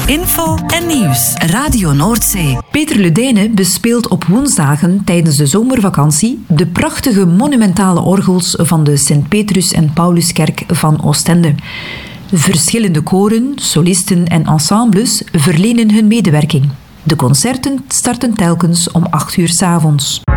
Info en nieuws. Radio Noordzee. Peter Ledijnen bespeelt op woensdagen tijdens de zomervakantie de prachtige monumentale orgels van de Sint-Petrus- en Pauluskerk van Oostende. Verschillende koren, solisten en ensembles verlenen hun medewerking. De concerten starten telkens om 8 uur 's avonds.